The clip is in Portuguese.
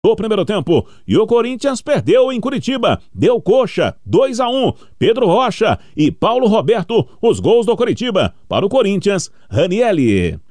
do primeiro tempo e o Corinthians perdeu em Curitiba, deu coxa, 2-1, Pedro Rocha e Paulo Roberto, os gols do Coritiba. Para o Corinthians, Ranielli.